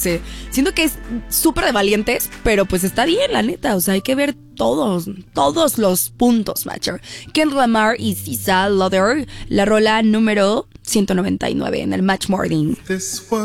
sé. Siento que es súper de valientes, pero pues está bien, la neta. O sea, hay que ver todos los puntos, Matcher. Kendrick Lamar y SZA, Luther, la rola número 199 en el Match Morning.